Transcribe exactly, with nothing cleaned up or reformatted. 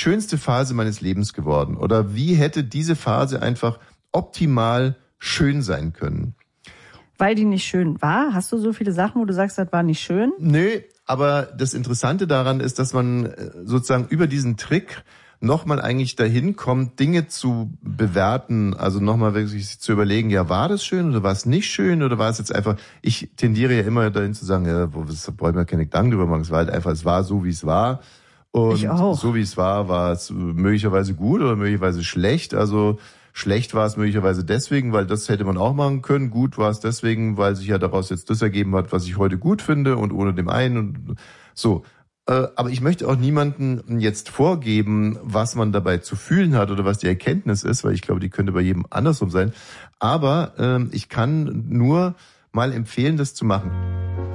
schönste Phase meines Lebens geworden? Oder wie hätte diese Phase einfach optimal schön sein können? Weil die nicht schön war? Hast du so viele Sachen, wo du sagst, das war nicht schön? Nö, aber das Interessante daran ist, dass man sozusagen über diesen Trick nochmal eigentlich dahin kommt, Dinge zu bewerten, also nochmal wirklich zu überlegen, ja, war das schön oder war es nicht schön oder war es jetzt einfach, ich tendiere ja immer dahin zu sagen, ja, wo wollen wir keine Gedanken drüber machen, es war halt einfach, es war so, wie es war. Und ich auch. So wie es war, war es möglicherweise gut oder möglicherweise schlecht, also schlecht war es möglicherweise deswegen, weil das hätte man auch machen können, gut war es deswegen, weil sich ja daraus jetzt das ergeben hat, was ich heute gut finde und ohne dem einen und so. Aber ich möchte auch niemanden jetzt vorgeben, was man dabei zu fühlen hat oder was die Erkenntnis ist, weil ich glaube, die könnte bei jedem andersrum sein. Aber ähm, ich kann nur mal empfehlen, das zu machen.